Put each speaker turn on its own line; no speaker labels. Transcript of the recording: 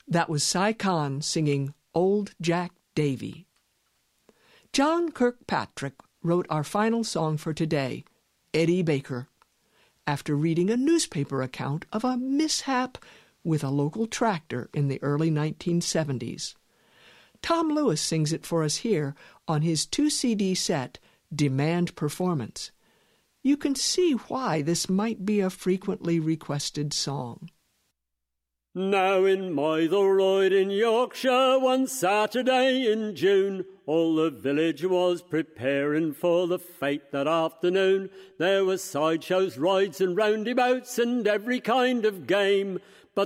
That was Cy Kahn singing Old Jack Davy. John Kirkpatrick wrote our final song for today, Eddie Baker, after reading a newspaper account of a mishap with a local tractor in the early 1970s. Tom Lewis sings it for us here on his 2-CD set, Demand Performance. You can see why this might be a frequently requested song.
Now in Mytholroyd in Yorkshire, one Saturday in June, all the village was preparing for the fete that afternoon. There were sideshows, rides and roundabouts and every kind of game.